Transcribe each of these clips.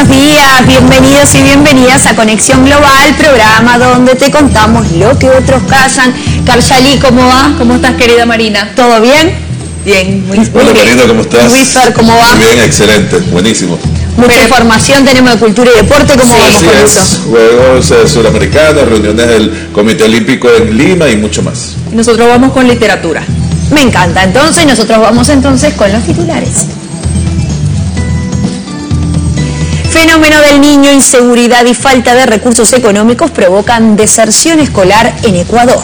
buenos días, bienvenidos y bienvenidas a Conexión Global, programa donde te contamos lo que otros callan. Karshali, ¿cómo va? ¿Cómo estás, querida Marina? ¿Todo bien? Bien, muy bien. Hola Marina, ¿cómo estás? Luisfer, ¿cómo va? Muy bien, excelente, buenísimo. Mucha información tenemos de cultura y deporte, ¿cómo vamos con eso? Juegos sudamericanos, reuniones del Comité Olímpico en Lima y mucho más. Nosotros vamos con literatura. Me encanta, entonces nosotros vamos entonces con los titulares. Fenómeno del niño, inseguridad y falta de recursos económicos provocan deserción escolar en Ecuador.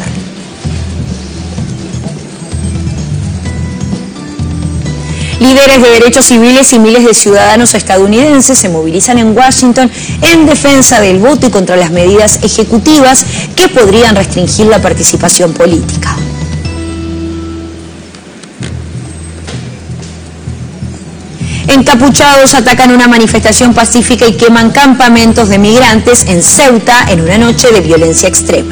Líderes de derechos civiles y miles de ciudadanos estadounidenses se movilizan en Washington en defensa del voto y contra las medidas ejecutivas que podrían restringir la participación política. Encapuchados atacan una manifestación pacífica y queman campamentos de migrantes en Ceuta en una noche de violencia extrema.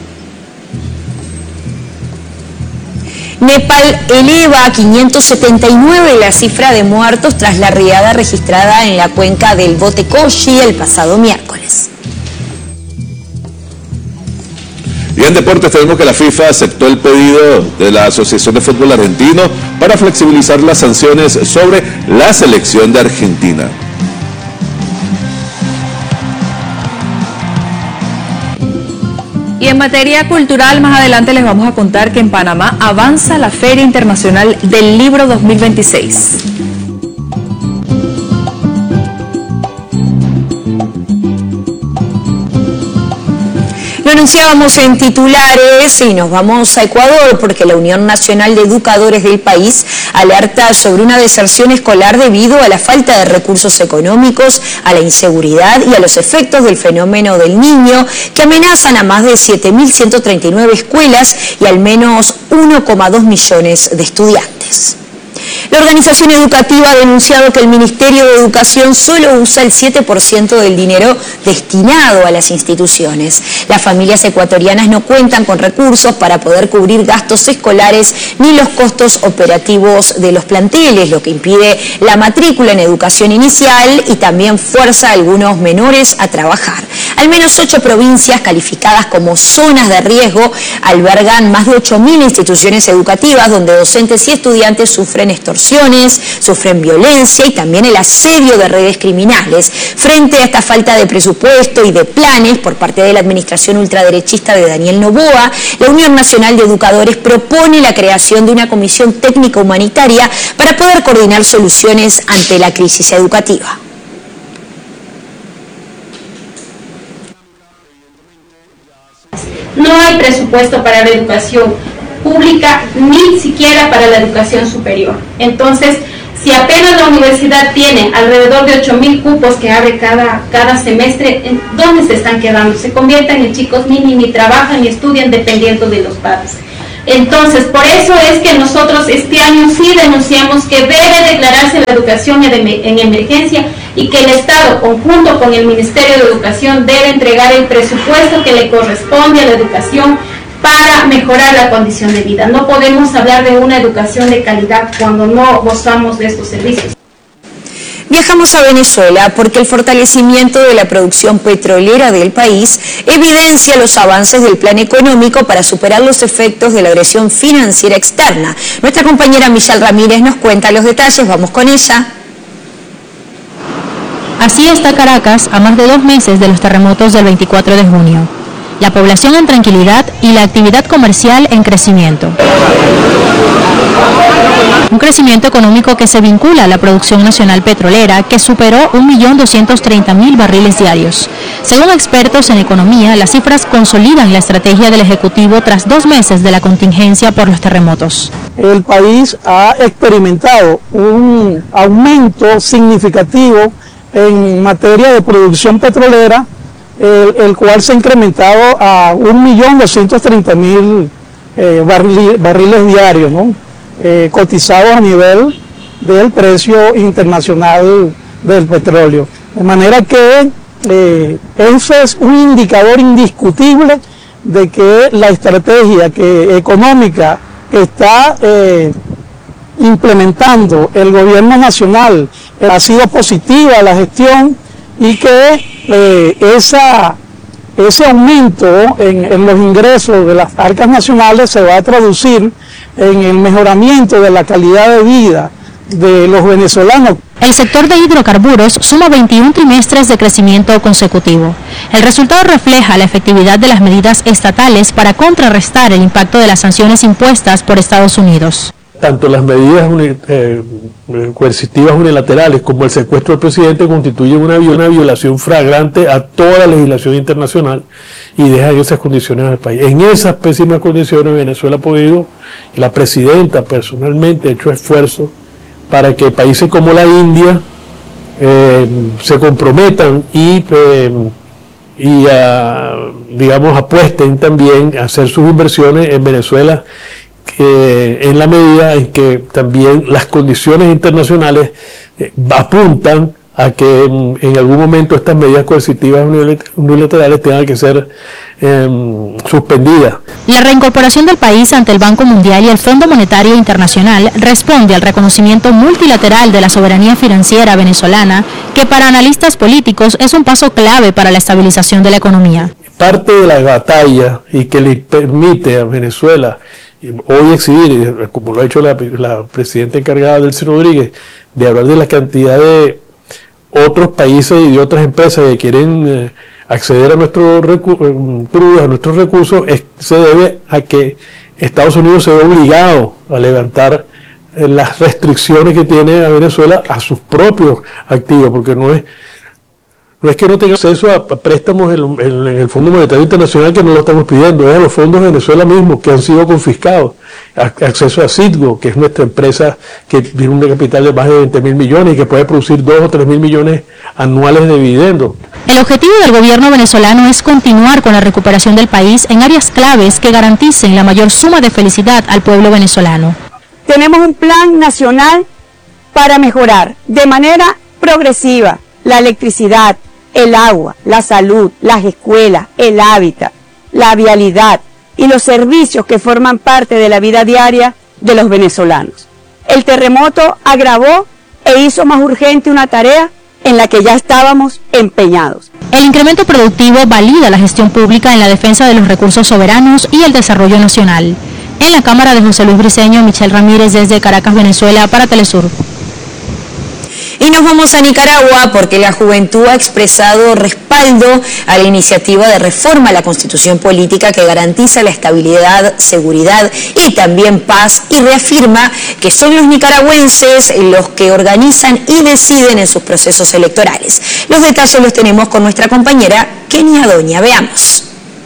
Nepal eleva a 579 la cifra de muertos tras la riada registrada en la cuenca del Bote Koshi el pasado miércoles. Y en deportes tenemos que la FIFA aceptó el pedido de la Asociación de Fútbol Argentino para flexibilizar las sanciones sobre la selección de Argentina. Y en materia cultural, más adelante les vamos a contar que en Panamá avanza la Feria Internacional del Libro 2026. Lo anunciábamos en titulares y nos vamos a Ecuador porque la Unión Nacional de Educadores del país alerta sobre una deserción escolar debido a la falta de recursos económicos, a la inseguridad y a los efectos del fenómeno del niño que amenazan a más de 7.139 escuelas y al menos 1,2 millones de estudiantes. La organización educativa ha denunciado que el Ministerio de Educación solo usa el 7% del dinero destinado a las instituciones. Las familias ecuatorianas no cuentan con recursos para poder cubrir gastos escolares ni los costos operativos de los planteles, lo que impide la matrícula en educación inicial y también fuerza a algunos menores a trabajar. Al menos 8 provincias calificadas como zonas de riesgo albergan más de 8.000 instituciones educativas donde docentes y estudiantes sufren extorsiones, sufren violencia y también el asedio de redes criminales. Frente a esta falta de presupuesto y de planes por parte de la administración ultraderechista de Daniel Noboa, la Unión Nacional de Educadores propone la creación de una comisión técnica humanitaria para poder coordinar soluciones ante la crisis educativa. No hay presupuesto para la educación pública, ni siquiera para la educación superior. Entonces, si apenas la universidad tiene alrededor de 8.000 cupos que abre cada semestre, ¿dónde se están quedando? Se convierten en chicos ni trabajan ni estudian dependiendo de los padres. Entonces, por eso es que nosotros este año sí denunciamos que debe declararse la educación en emergencia y que el Estado, conjunto con el Ministerio de Educación, debe entregar el presupuesto que le corresponde a la educación para mejorar la condición de vida. No podemos hablar de una educación de calidad cuando no gozamos de estos servicios. Viajamos a Venezuela porque el fortalecimiento de la producción petrolera del país evidencia los avances del plan económico para superar los efectos de la agresión financiera externa. Nuestra compañera Michelle Ramírez nos cuenta los detalles, vamos con ella. Así está Caracas a más de 2 meses de los terremotos del 24 de junio. La población en tranquilidad y la actividad comercial en crecimiento. Un crecimiento económico que se vincula a la producción nacional petrolera, que superó 1.230.000 barriles diarios. Según expertos en economía, las cifras consolidan la estrategia del Ejecutivo tras 2 meses de la contingencia por los terremotos. El país ha experimentado un aumento significativo en materia de producción petrolera, el cual se ha incrementado a 1.230.000 barriles diarios, ¿no? Cotizados a nivel del precio internacional del petróleo. De manera que eso es un indicador indiscutible de que la estrategia económica que está implementando el gobierno nacional ha sido positiva la gestión y que ese aumento en los ingresos de las arcas nacionales se va a traducir en el mejoramiento de la calidad de vida de los venezolanos. El sector de hidrocarburos suma 21 trimestres de crecimiento consecutivo. El resultado refleja la efectividad de las medidas estatales para contrarrestar el impacto de las sanciones impuestas por Estados Unidos. Tanto las medidas coercitivas unilaterales como el secuestro del presidente constituyen una violación flagrante a toda la legislación internacional y dejan esas condiciones al país. En esas pésimas condiciones Venezuela ha podido, y la presidenta personalmente ha hecho esfuerzos para que países como la India se comprometan y digamos apuesten también a hacer sus inversiones en Venezuela, en la medida en que también las condiciones internacionales apuntan a que en algún momento estas medidas coercitivas unilaterales tengan que ser suspendidas. La reincorporación del país ante el Banco Mundial y el Fondo Monetario Internacional responde al reconocimiento multilateral de la soberanía financiera venezolana, que para analistas políticos es un paso clave para la estabilización de la economía. Parte de la batalla y que le permite a Venezuela hoy exhibir, como lo ha hecho la presidenta encargada, Delcy Rodríguez, de hablar de la cantidad de otros países y de otras empresas que quieren acceder a nuestros recursos, se debe a que Estados Unidos se ve obligado a levantar las restricciones que tiene a Venezuela a sus propios activos, porque no es que no tenga acceso a préstamos en el Fondo Monetario Internacional, que no lo estamos pidiendo, es a los fondos de Venezuela mismos que han sido confiscados. Acceso a Citgo, que es nuestra empresa que tiene un capital de más de 20.000 millones y que puede producir 2 o 3.000 millones anuales de dividendos. El objetivo del gobierno venezolano es continuar con la recuperación del país en áreas claves que garanticen la mayor suma de felicidad al pueblo venezolano. Tenemos un plan nacional para mejorar de manera progresiva la electricidad, el agua, la salud, las escuelas, el hábitat, la vialidad y los servicios que forman parte de la vida diaria de los venezolanos. El terremoto agravó e hizo más urgente una tarea en la que ya estábamos empeñados. El incremento productivo valida la gestión pública en la defensa de los recursos soberanos y el desarrollo nacional. En la cámara de José Luis Briceño, Michelle Ramírez desde Caracas, Venezuela, para Telesur. Y nos vamos a Nicaragua porque la juventud ha expresado respaldo a la iniciativa de reforma a la Constitución Política que garantiza la estabilidad, seguridad y también paz, y reafirma que son los nicaragüenses los que organizan y deciden en sus procesos electorales. Los detalles los tenemos con nuestra compañera Kenia Doña. Veamos.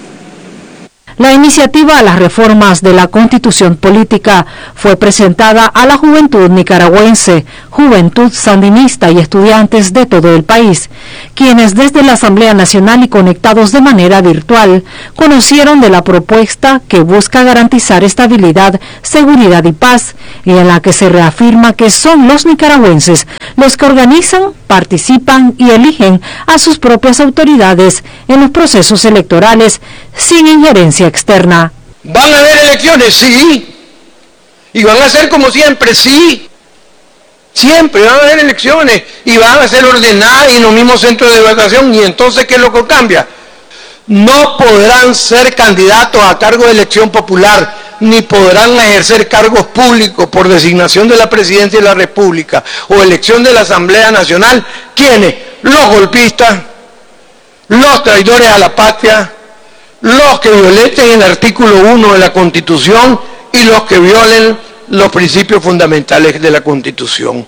La iniciativa a las reformas de la Constitución Política fue presentada a la juventud nicaragüense, juventud sandinista y estudiantes de todo el país, quienes desde la Asamblea Nacional y conectados de manera virtual conocieron de la propuesta que busca garantizar estabilidad, seguridad y paz, y en la que se reafirma que son los nicaragüenses los que organizan, participan y eligen a sus propias autoridades en los procesos electorales sin injerencia externa. ¿Van a haber elecciones? Sí. ¿Y van a ser como siempre? Sí. Siempre van a haber elecciones y van a ser ordenadas y en los mismos centros de votación. ¿Y entonces qué es lo que cambia? No podrán ser candidatos a cargo de elección popular, ni podrán ejercer cargos públicos por designación de la Presidencia de la República o elección de la Asamblea Nacional. ¿Quiénes? Los golpistas, los traidores a la patria, los que violenten el artículo 1 de la Constitución y los que violen los principios fundamentales de la Constitución.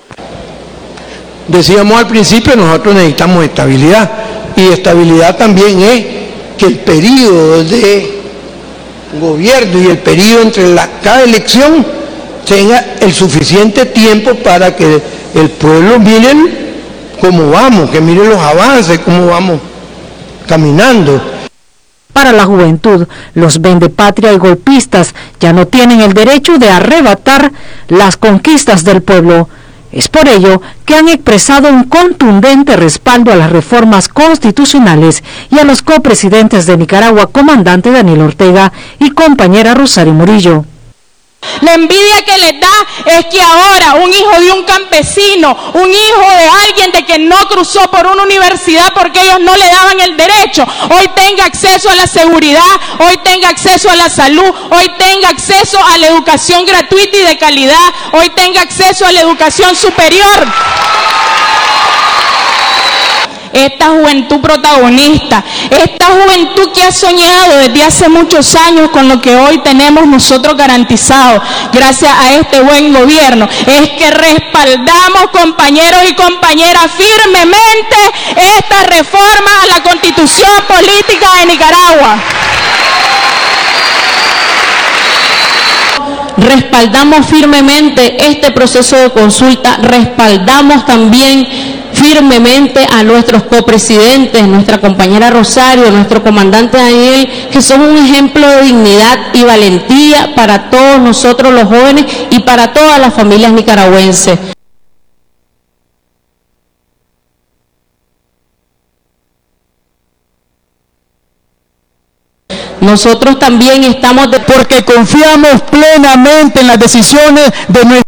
Decíamos al principio, nosotros necesitamos estabilidad, y estabilidad también es que el periodo de gobierno y el periodo entre cada elección tenga el suficiente tiempo para que el pueblo mire cómo vamos, que mire los avances, cómo vamos caminando. Para la juventud, los vendepatria y golpistas ya no tienen el derecho de arrebatar las conquistas del pueblo. Es por ello que han expresado un contundente respaldo a las reformas constitucionales y a los copresidentes de Nicaragua, comandante Daniel Ortega y compañera Rosario Murillo. La envidia que les da es que ahora un hijo de un campesino, un hijo de alguien de que no cruzó por una universidad porque ellos no le daban el derecho, hoy tenga acceso a la seguridad, hoy tenga acceso a la salud, hoy tenga acceso a la educación gratuita y de calidad, hoy tenga acceso a la educación superior. Esta juventud protagonista, esta juventud que ha soñado desde hace muchos años con lo que hoy tenemos nosotros garantizado gracias a este buen gobierno, es que respaldamos, compañeros y compañeras, firmemente esta reforma a la Constitución Política de Nicaragua. Respaldamos firmemente este proceso de consulta, respaldamos también firmemente a nuestros copresidentes, nuestra compañera Rosario, nuestro comandante Daniel, que son un ejemplo de dignidad y valentía para todos nosotros los jóvenes y para todas las familias nicaragüenses. Nosotros también estamos porque confiamos plenamente en las decisiones de nuestro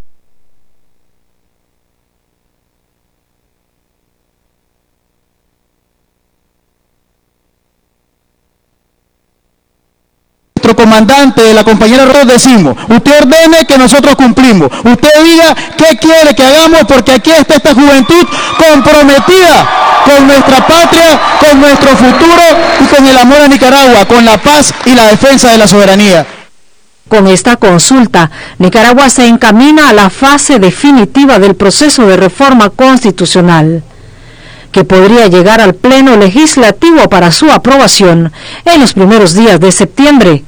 comandante, de la compañera Rosa, decimos, usted ordene que nosotros cumplimos, usted diga qué quiere que hagamos, porque aquí está esta juventud comprometida con nuestra patria, con nuestro futuro y con el amor a Nicaragua, con la paz y la defensa de la soberanía. Con esta consulta, Nicaragua se encamina a la fase definitiva del proceso de reforma constitucional, que podría llegar al Pleno Legislativo para su aprobación en los primeros días de septiembre.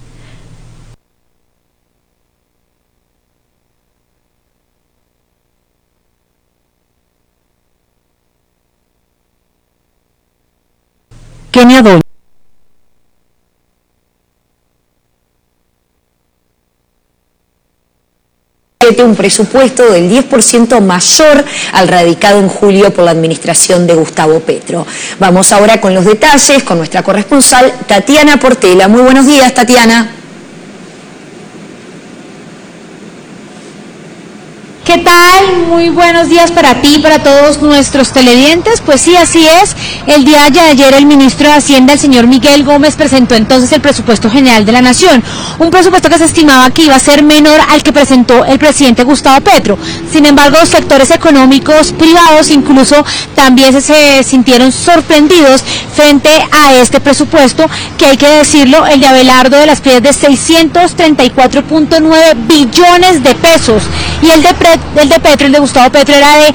Kenia Doña. Un presupuesto del 10% mayor al radicado en julio por la administración de Gustavo Petro. Vamos ahora con los detalles con nuestra corresponsal Tatiana Portela. Muy buenos días, Tatiana. ¿Qué tal? Muy buenos días para ti y para todos nuestros televidentes. Pues sí, así es. El día de ayer el ministro de Hacienda, el señor Miguel Gómez, presentó entonces el presupuesto general de la Nación. Un presupuesto que se estimaba que iba a ser menor al que presentó el presidente Gustavo Petro. Sin embargo, los sectores económicos privados incluso también se sintieron sorprendidos frente a este presupuesto, que hay que decirlo, el de Abelardo de las Piedras, de 634.9 billones de pesos. Y el de Petro, el de Gustavo Petro, era de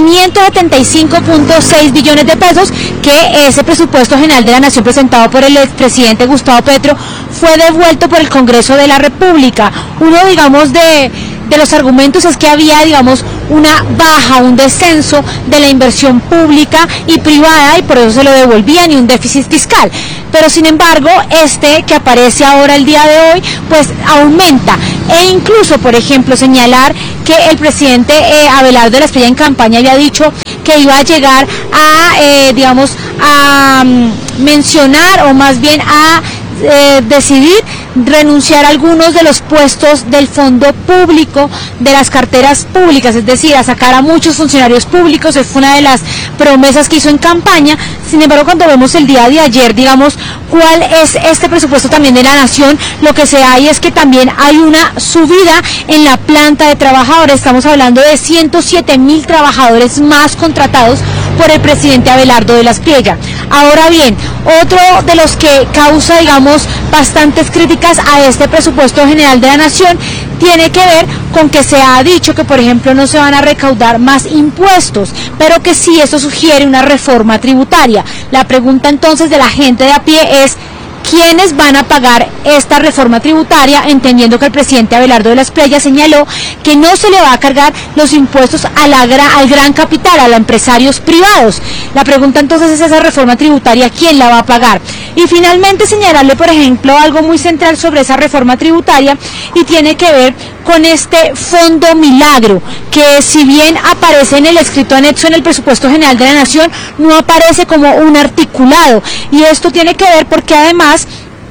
575.6 billones de pesos, que ese presupuesto general de la Nación presentado por el expresidente Gustavo Petro fue devuelto por el Congreso de la República. Uno, digamos, de los argumentos es que había, digamos, una baja, un descenso de la inversión pública y privada, y por eso se lo devolvían, y un déficit fiscal. Pero sin embargo, este que aparece ahora el día de hoy, pues aumenta. E incluso, por ejemplo, señalar que el presidente Abelardo de la Espriella en campaña había dicho que iba a llegar a, a mencionar, o más bien a decidir renunciar a algunos de los puestos del fondo público, de las carteras públicas, es decir, a sacar a muchos funcionarios públicos. Es una de las promesas que hizo en campaña. Sin embargo, cuando vemos el día de ayer, digamos, cuál es este presupuesto también de la Nación, lo que se hay es que también hay una subida en la planta de trabajadores. Estamos hablando de 107.000 trabajadores más contratados por el presidente Abelardo de la Espriella. Ahora bien, otro de los que causa, digamos, bastantes críticas a este presupuesto general de la Nación tiene que ver con que se ha dicho que, por ejemplo, no se van a recaudar más impuestos, pero que sí, eso sugiere una reforma tributaria. La pregunta entonces de la gente de a pie es: ¿quiénes van a pagar esta reforma tributaria? Entendiendo que el presidente Abelardo de la Espriella señaló que no se le va a cargar los impuestos al gran capital, a los empresarios privados. La pregunta entonces es: esa reforma tributaria, ¿quién la va a pagar? Y finalmente señalarle, por ejemplo, algo muy central sobre esa reforma tributaria, y tiene que ver con este fondo milagro, que si bien aparece en el escrito anexo en el presupuesto general de la Nación, no aparece como un articulado. Y esto tiene que ver porque además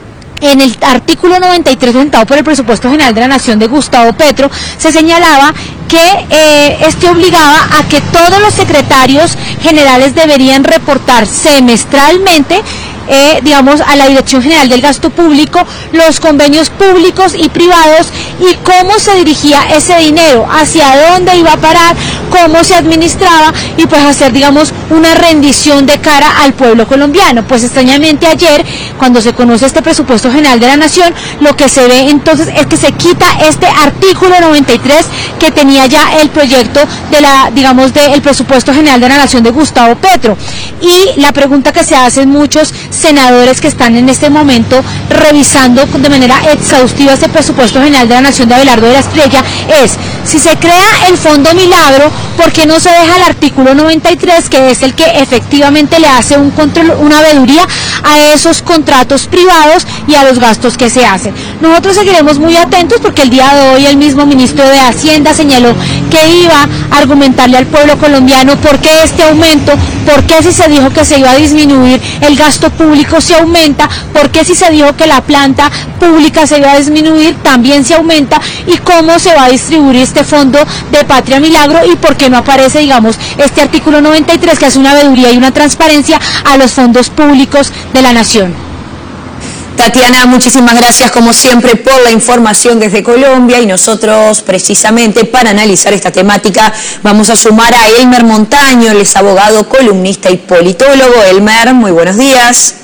en el artículo 93 presentado por el Presupuesto General de la Nación de Gustavo Petro, se señalaba que este obligaba a que todos los secretarios generales deberían reportar semestralmente digamos, a la Dirección General del Gasto Público, los convenios públicos y privados y cómo se dirigía ese dinero, hacia dónde iba a parar, cómo se administraba y pues hacer, digamos, una rendición de cara al pueblo colombiano. Pues extrañamente ayer, cuando se conoce este Presupuesto General de la Nación, lo que se ve entonces es que se quita este artículo 93 que tenía ya el proyecto de la, digamos, del Presupuesto General de la Nación de Gustavo Petro. Y la pregunta que se hacen muchos senadores que están en este momento revisando de manera exhaustiva este Presupuesto General de la Nación de Abelardo de la Espriella es, si se crea el Fondo Milagro, ¿por qué no se deja el artículo 93, que es el que efectivamente le hace un control, una veeduría a esos contratos privados y a los gastos que se hacen? Nosotros seguiremos muy atentos porque el día de hoy el mismo ministro de Hacienda señaló que iba a argumentarle al pueblo colombiano por qué este aumento, por qué si se dijo que se iba a disminuir el gasto público se aumenta, por qué si se dijo que la planta pública se iba a disminuir también se aumenta, y cómo se va a distribuir este fondo de Patria Milagro y por qué no aparece, digamos, este artículo 93 que hace una veeduría y una transparencia a los fondos públicos de la nación. Tatiana, muchísimas gracias como siempre por la información desde Colombia, y nosotros precisamente para analizar esta temática vamos a sumar a Elmer Montaño, él es abogado, columnista y politólogo. Elmer, muy buenos días.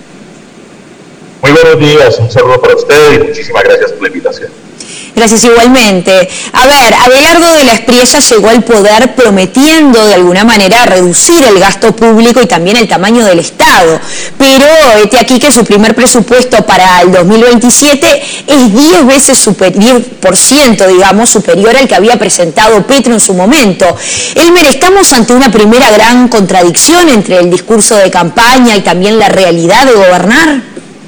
Muy buenos días, un saludo para usted y muchísimas gracias por la invitación. Gracias igualmente. A ver, Abelardo de la Espriella llegó al poder prometiendo de alguna manera reducir el gasto público y también el tamaño del Estado, pero aquí que su primer presupuesto para el 2027 es 10%, digamos, superior al que había presentado Petro en su momento. Elmer, ¿estamos ante una primera gran contradicción entre el discurso de campaña y también la realidad de gobernar?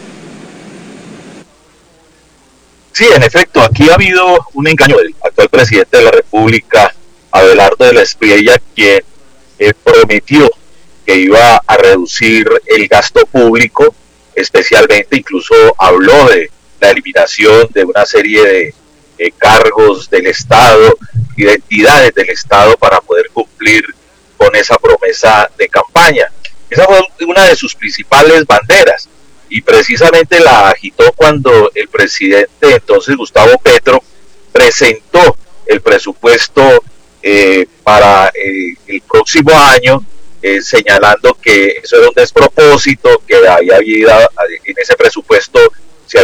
Sí, en efecto, aquí ha habido un engaño del actual presidente de la República, Abelardo de la Espriella, quien prometió que iba a reducir el gasto público, especialmente incluso habló de la eliminación de una serie de cargos del Estado y de entidades del Estado para poder cumplir con esa promesa de campaña. Esa fue una de sus principales banderas. Y precisamente la agitó cuando el presidente entonces Gustavo Petro presentó el presupuesto para el próximo año, señalando que eso era un despropósito, que había en ese presupuesto se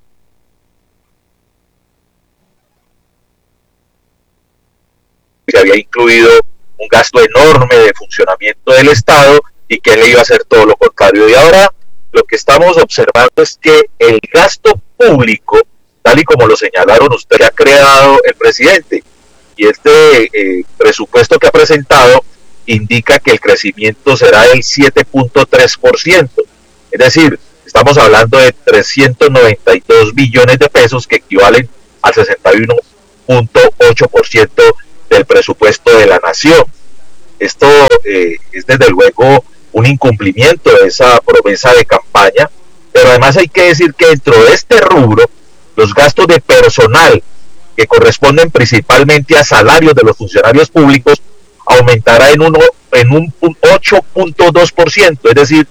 había incluido un gasto enorme de funcionamiento del Estado y que él iba a hacer todo lo contrario. Y ahora lo que estamos observando es que el gasto público, tal y como lo señalaron usted, ha creado el presidente, y este presupuesto que ha presentado indica que el crecimiento será del 7.3%, es decir, estamos hablando de 392 billones de pesos que equivalen al 61.8% del presupuesto de la nación. Esto es desde luego un incumplimiento de esa promesa de campaña, pero además hay que decir que dentro de este rubro, los gastos de personal, que corresponden principalmente a salarios de los funcionarios públicos, aumentará en un 8.2%, es decir,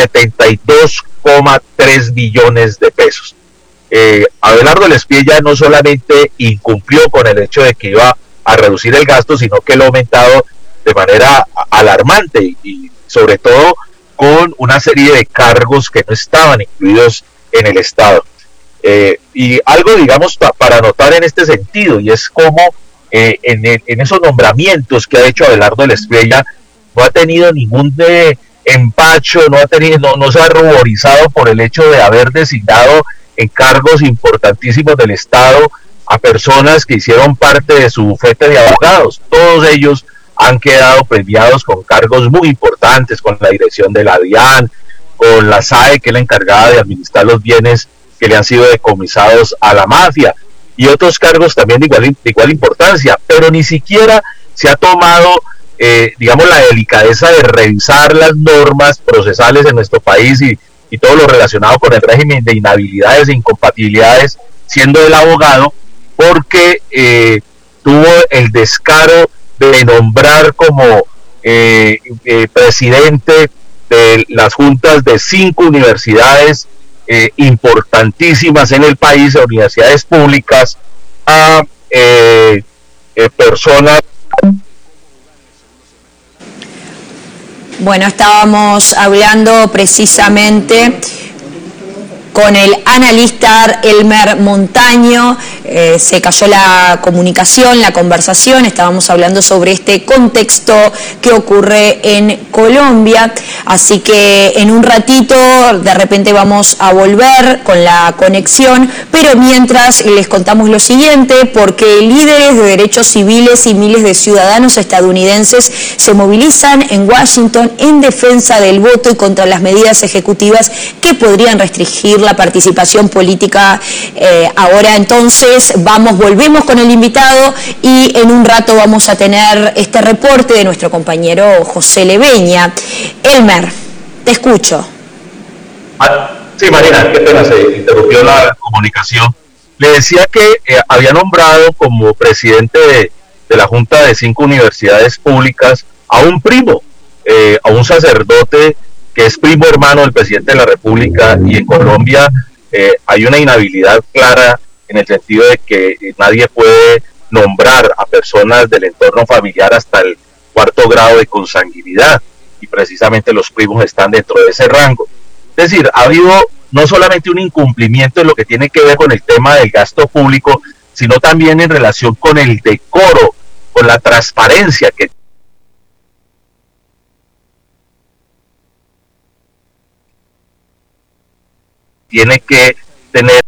72,3 billones de pesos. Abelardo de la Espriella no solamente incumplió con el hecho de que iba a reducir el gasto, sino que lo ha aumentado de manera alarmante y sobre todo con una serie de cargos que no estaban incluidos en el Estado. Y algo, digamos, para notar en este sentido, y es como en esos nombramientos que ha hecho Abelardo de la Espriella, no ha tenido ningún empacho, no se ha ruborizado por el hecho de haber designado en cargos importantísimos del Estado a personas que hicieron parte de su bufete de abogados. Todos ellos han quedado premiados con cargos muy importantes, con la dirección de la DIAN, con la SAE, que es la encargada de administrar los bienes que le han sido decomisados a la mafia, y otros cargos también de igual importancia, pero ni siquiera se ha tomado, digamos, la delicadeza de revisar las normas procesales en nuestro país y y todo lo relacionado con el régimen de inhabilidades e incompatibilidades, siendo el abogado, porque tuvo el descaro de nombrar como presidente de las juntas de 5 universidades importantísimas en el país, universidades públicas, a personas. Bueno, estábamos hablando precisamente con el analista Elmer Montaño, se cayó la comunicación, la conversación, estábamos hablando sobre este contexto que ocurre en Colombia, así que en un ratito de repente vamos a volver con la conexión, pero mientras les contamos lo siguiente, porque líderes de derechos civiles y miles de ciudadanos estadounidenses se movilizan en Washington en defensa del voto y contra las medidas ejecutivas que podrían restringir la participación política. Ahora entonces volvemos con el invitado y en un rato vamos a tener este reporte de nuestro compañero José Leveña. Elmer, te escucho. Sí, Marina, qué pena, se interrumpió la comunicación. Le decía que había nombrado como presidente de la Junta de 5 universidades públicas a un primo, a un sacerdote que es primo hermano del presidente de la República, y en Colombia hay una inhabilidad clara en el sentido de que nadie puede nombrar a personas del entorno familiar hasta el 4º grado de consanguinidad, y precisamente los primos están dentro de ese rango. Es decir, ha habido no solamente un incumplimiento en lo que tiene que ver con el tema del gasto público, sino también en relación con el decoro, con la transparencia que tiene que tener.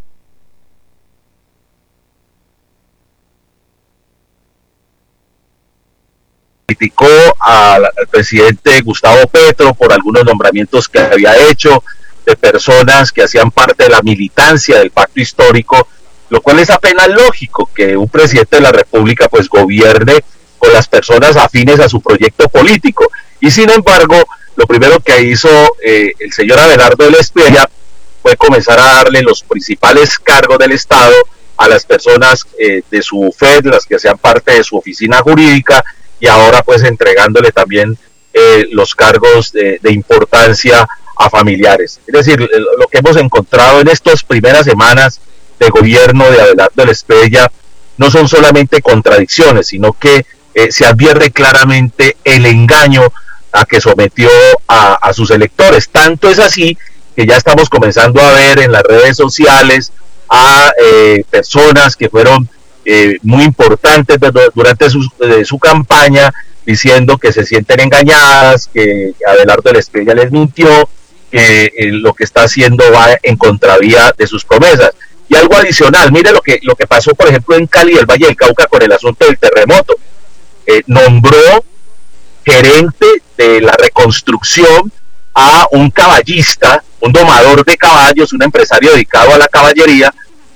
Criticó al presidente Gustavo Petro por algunos nombramientos que había hecho de personas que hacían parte de la militancia del pacto histórico, lo cual es apenas lógico que un presidente de la República pues gobierne con las personas afines a su proyecto político. Y sin embargo, lo primero que hizo el señor Abelardo Lesperia fue comenzar a darle los principales cargos del Estado a las personas de su FED, las que hacían parte de su oficina jurídica, y ahora pues entregándole también los cargos de importancia a familiares. Es decir, lo que hemos encontrado en estas primeras semanas de gobierno de Abelardo Lesperia no son solamente contradicciones, sino que se advierte claramente el engaño a que sometió a sus electores. Tanto es así que ya estamos comenzando a ver en las redes sociales a personas que fueron muy importantes durante su campaña, diciendo que se sienten engañadas, que Abelardo Lesperia les mintió, que lo que está haciendo va en contravía de sus promesas. Y algo adicional, mire lo que pasó por ejemplo en Cali, el Valle del Cauca, con el asunto del terremoto. Nombró gerente de la reconstrucción a un caballista, un domador de caballos, un empresario dedicado a la caballería,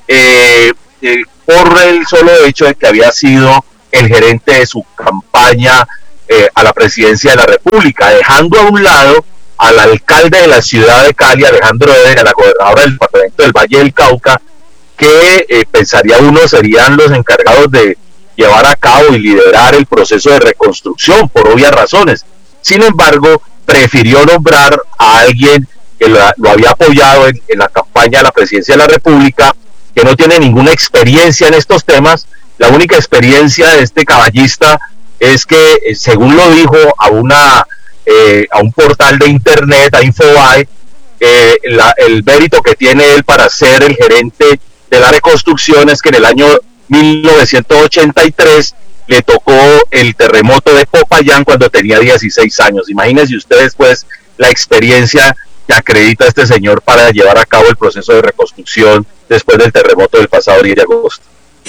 por el solo hecho de que había sido el gerente de su campaña a la presidencia de la República, dejando a un lado al alcalde de la ciudad de Cali, Alejandro Eder, a la gobernadora del departamento del Valle del Cauca, que pensaría uno serían los encargados de llevar a cabo y liderar el proceso de reconstrucción, por obvias razones. Sin embargo, prefirió nombrar a alguien que lo había apoyado en la campaña a la presidencia de la República, que no tiene ninguna experiencia en estos temas. La única experiencia de este caballista es que, según lo dijo a un portal de internet, a Infobae, el mérito que tiene él para ser el gerente de la reconstrucción es que en el año 1983 le tocó el terremoto de Popayán cuando tenía 16 años. Imagínense ustedes pues la experiencia que acredita este señor para llevar a cabo el proceso de reconstrucción después del terremoto del pasado 10 de agosto.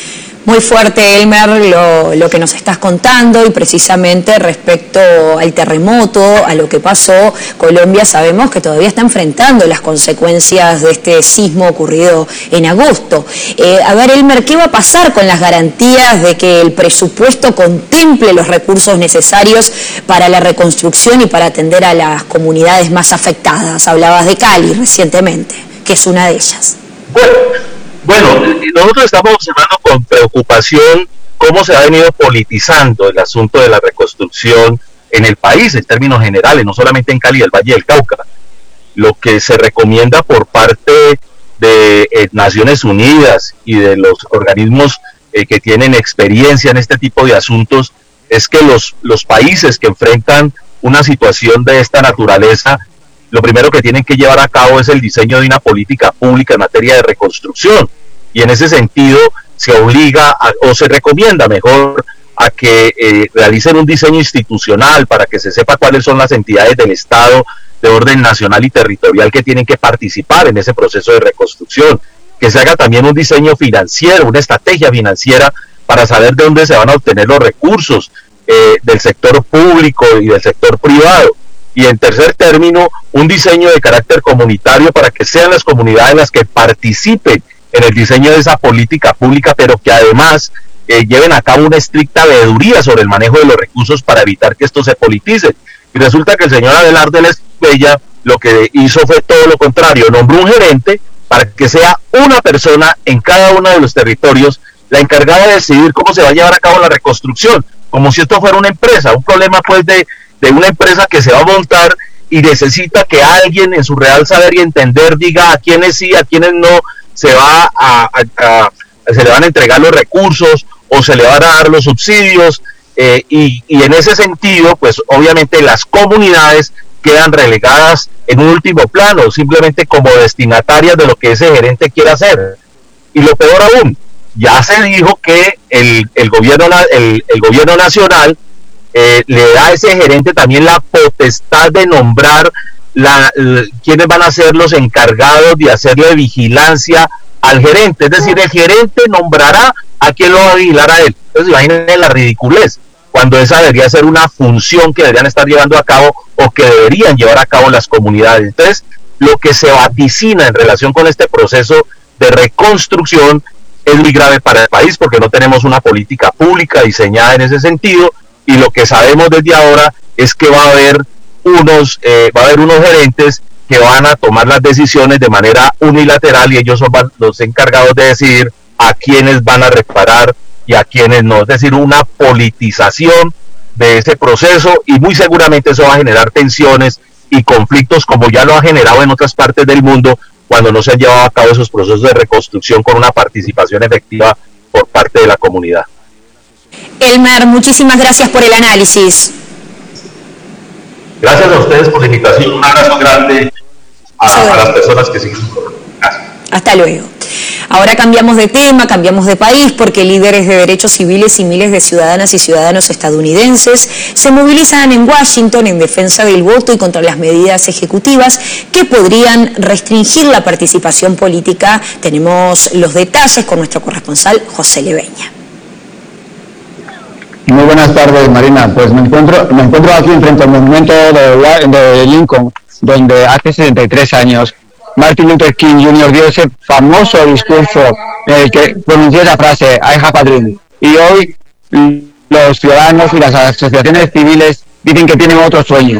Muy fuerte, Elmer, lo que nos estás contando, y precisamente respecto al terremoto, a lo que pasó, Colombia sabemos que todavía está enfrentando las consecuencias de este sismo ocurrido en agosto. A ver, Elmer, ¿qué va a pasar con las garantías de que el presupuesto contemple los recursos necesarios para la reconstrucción y para atender a las comunidades más afectadas? Hablabas de Cali recientemente, que es una de ellas. Bueno, nosotros estamos observando con preocupación cómo se ha venido politizando el asunto de la reconstrucción en el país en términos generales, no solamente en Cali, el Valle del Cauca. Lo que se recomienda por parte de Naciones Unidas y de los organismos que tienen experiencia en este tipo de asuntos es que los países que enfrentan una situación de esta naturaleza, lo primero que tienen que llevar a cabo es el diseño de una política pública en materia de reconstrucción. Y en ese sentido se obliga o se recomienda mejor a que realicen un diseño institucional para que se sepa cuáles son las entidades del Estado de orden nacional y territorial que tienen que participar en ese proceso de reconstrucción. Que se haga también un diseño financiero, una estrategia financiera para saber de dónde se van a obtener los recursos del sector público y del sector privado. Y en tercer término, un diseño de carácter comunitario para que sean las comunidades las que participen en el diseño de esa política pública, pero que además lleven a cabo una estricta veeduría sobre el manejo de los recursos para evitar que esto se politice. Y resulta que el señor Abelardo Lesbella lo que hizo fue todo lo contrario, nombró un gerente para que sea una persona en cada uno de los territorios la encargada de decidir cómo se va a llevar a cabo la reconstrucción, como si esto fuera una empresa, un problema pues de una empresa que se va a montar y necesita que alguien en su real saber y entender diga a quiénes sí, a quiénes no se le van a entregar los recursos o se le van a dar los subsidios, y en ese sentido pues obviamente las comunidades quedan relegadas en un último plano, simplemente como destinatarias de lo que ese gerente quiere hacer. Y lo peor aún, ya se dijo que el gobierno nacional le da a ese gerente también la potestad de nombrar quiénes van a ser los encargados de hacerle vigilancia al gerente. Es decir, el gerente nombrará a quien lo va a vigilar a él. Entonces imaginen la ridiculez, cuando esa debería ser una función que deberían estar llevando a cabo o que deberían llevar a cabo las comunidades. Entonces, lo que se vaticina en relación con este proceso de reconstrucción es muy grave para el país, porque no tenemos una política pública diseñada en ese sentido, y lo que sabemos desde ahora es que va a haber unos gerentes que van a tomar las decisiones de manera unilateral, y ellos son los encargados de decidir a quiénes van a reparar y a quiénes no. Es decir, una politización de ese proceso, y muy seguramente eso va a generar tensiones y conflictos, como ya lo ha generado en otras partes del mundo cuando no se han llevado a cabo esos procesos de reconstrucción con una participación efectiva por parte de la comunidad. Elmer, muchísimas gracias por el análisis. Gracias a ustedes por la invitación. Un abrazo grande a las personas que siguen. Gracias. Hasta luego. Ahora cambiamos de tema, cambiamos de país, porque líderes de derechos civiles y miles de ciudadanas y ciudadanos estadounidenses se movilizan en Washington en defensa del voto y contra las medidas ejecutivas que podrían restringir la participación política. Tenemos los detalles con nuestro corresponsal José Leveña. Muy buenas tardes, Marina. Pues me encuentro aquí frente al monumento de Lincoln, donde hace 73 años Martin Luther King Jr. dio ese famoso discurso en el que pronunció esa frase, I have a dream. Y hoy los ciudadanos y las asociaciones civiles dicen que tienen otro sueño,